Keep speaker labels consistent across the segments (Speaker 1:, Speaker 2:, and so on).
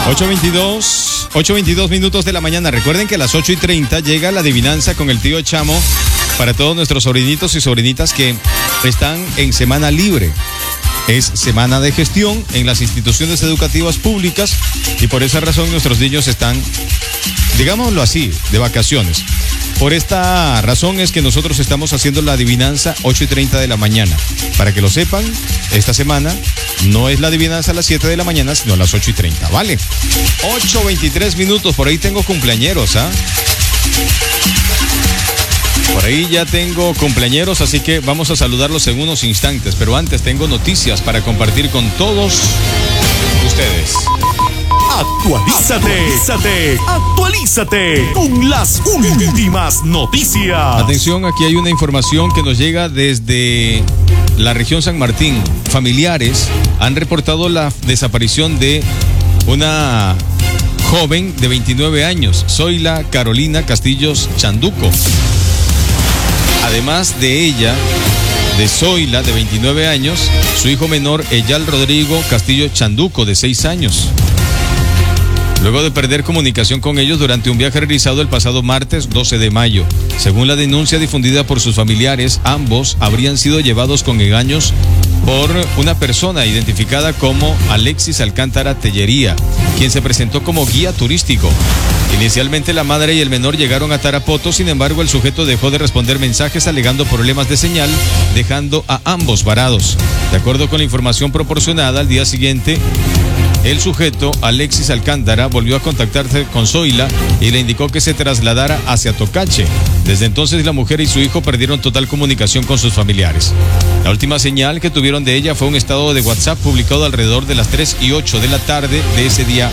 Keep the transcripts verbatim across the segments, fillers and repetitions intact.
Speaker 1: ocho veintidós, ocho veintidós minutos de la mañana. Recuerden que a las ocho y treinta llega la adivinanza con el tío Chamo para todos nuestros sobrinitos y sobrinitas que están en semana libre. Es semana de gestión en las instituciones educativas públicas y por esa razón nuestros niños están, digámoslo así, de vacaciones. Por esta razón es que nosotros estamos haciendo la adivinanza ocho y treinta de la mañana. Para que lo sepan, esta semana no es la adivinanza a las siete de la mañana, sino a las ocho y treinta, ¿vale? ocho veintitrés minutos, por ahí tengo cumpleañeros, ¿ah? Por ahí ya tengo cumpleañeros, así que vamos a saludarlos en unos instantes. Pero antes tengo noticias para compartir con todos ustedes.
Speaker 2: Actualízate, actualízate, actualízate con las últimas noticias.
Speaker 1: Atención, aquí hay una información que nos llega desde la región San Martín. Familiares han reportado la desaparición de una joven de veintinueve años, Zoila Carolina Castillos Chanduco. Además de ella, de Zoila, de veintinueve años, su hijo menor, Eyal Rodrigo Castillo Chanduco, de seis años. Luego de perder comunicación con ellos durante un viaje realizado el pasado martes doce de mayo. Según la denuncia difundida por sus familiares, ambos habrían sido llevados con engaños por una persona identificada como Alexis Alcántara Tellería, quien se presentó como guía turístico. Inicialmente la madre y el menor llegaron a Tarapoto, sin embargo el sujeto dejó de responder mensajes alegando problemas de señal, dejando a ambos varados. De acuerdo con la información proporcionada, al día siguiente, el sujeto, Alexis Alcántara, volvió a contactarse con Zoila y le indicó que se trasladara hacia Tocache. Desde entonces la mujer y su hijo perdieron total comunicación con sus familiares. La última señal que tuvieron de ella fue un estado de WhatsApp publicado alrededor de las tres y ocho de la tarde de ese día,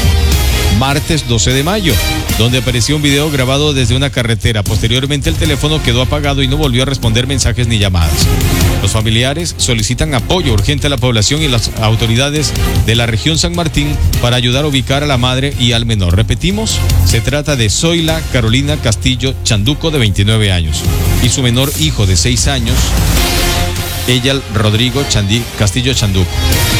Speaker 1: martes doce de mayo, donde apareció un video grabado desde una carretera. Posteriormente el teléfono quedó apagado y no volvió a responder mensajes ni llamadas. Los familiares solicitan apoyo urgente a la población y las autoridades de la región San Martín para ayudar a ubicar a la madre y al menor. Repetimos, se trata de Zoila Carolina Castillo Chanduco, de veintinueve años, y su menor hijo de seis años, Eyal Rodrigo Chandi, Castillo Chanduco.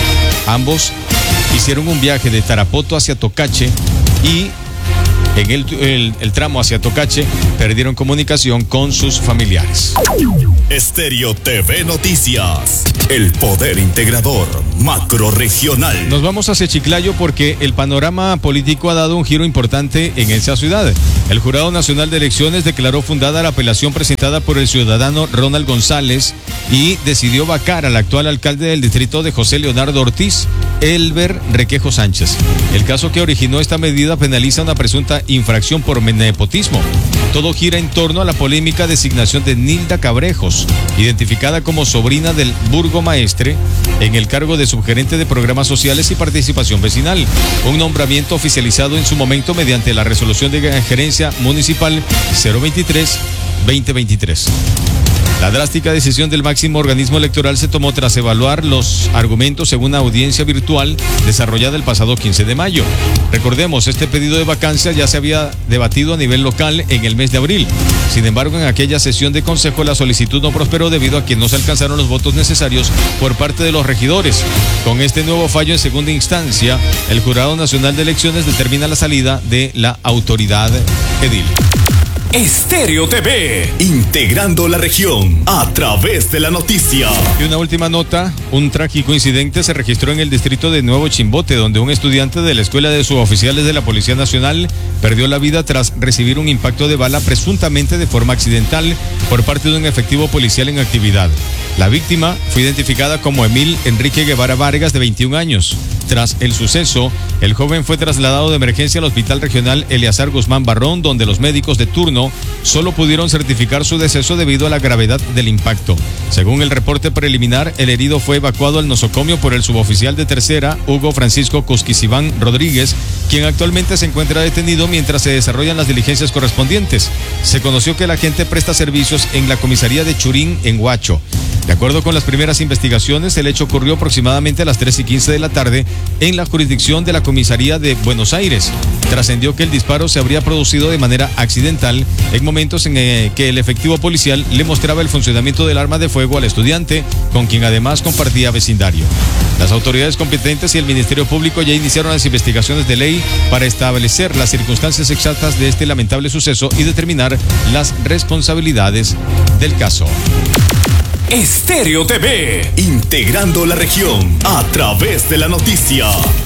Speaker 1: Ambos hicieron un viaje de Tarapoto hacia Tocache y en el, el, el tramo hacia Tocache perdieron comunicación con sus familiares.
Speaker 2: Estéreo T V Noticias, el poder integrador macrorregional.
Speaker 1: Nos vamos hacia Chiclayo porque el panorama político ha dado un giro importante en esa ciudad. El Jurado Nacional de Elecciones declaró fundada la apelación presentada por el ciudadano Ronald González y decidió vacar al actual alcalde del distrito de José Leonardo Ortiz, Elber Requejo Sánchez. El caso que originó esta medida penaliza una presunta infracción por nepotismo. Todo gira en torno a la polémica designación de Nilda Cabrejos, identificada como sobrina del burgomaestre, en el cargo de subgerente de programas sociales y participación vecinal, un nombramiento oficializado en su momento mediante la resolución de gerencia municipal cero veintitrés veinte veintitrés. La drástica decisión del máximo organismo electoral se tomó tras evaluar los argumentos en una audiencia virtual desarrollada el pasado quince de mayo. Recordemos, este pedido de vacancia ya se había debatido a nivel local en el mes de abril. Sin embargo, en aquella sesión de consejo la solicitud no prosperó debido a que no se alcanzaron los votos necesarios por parte de los regidores. Con este nuevo fallo en segunda instancia, el Jurado Nacional de Elecciones determina la salida de la autoridad edil.
Speaker 2: Estéreo T V, integrando la región a través de la noticia.
Speaker 1: Y una última nota, un trágico incidente se registró en el distrito de Nuevo Chimbote, donde un estudiante de la Escuela de Suboficiales de la Policía Nacional perdió la vida tras recibir un impacto de bala presuntamente de forma accidental por parte de un efectivo policial en actividad. La víctima fue identificada como Emil Enrique Guevara Vargas, de veintiún años. Tras el suceso, el joven fue trasladado de emergencia al Hospital Regional Eleazar Guzmán Barrón, donde los médicos de turno solo pudieron certificar su deceso debido a la gravedad del impacto. Según el reporte preliminar, el herido fue evacuado al nosocomio por el suboficial de tercera, Hugo Francisco Cosquisibán Rodríguez, quien actualmente se encuentra detenido mientras se desarrollan las diligencias correspondientes. Se conoció que el agente presta servicios en la comisaría de Churín, en Huacho. De acuerdo con las primeras investigaciones, el hecho ocurrió aproximadamente a las tres y quince de la tarde en la jurisdicción de la comisaría de Buenos Aires. trascendió que el disparo se habría producido de manera accidental en momentos en eh, que el efectivo policial le mostraba el funcionamiento del arma de fuego al estudiante, con quien además compartía vecindario. Las autoridades competentes y el Ministerio Público ya iniciaron las investigaciones de ley para establecer las circunstancias exactas de este lamentable suceso y determinar las responsabilidades del caso.
Speaker 2: Estéreo T V, integrando la región a través de la noticia.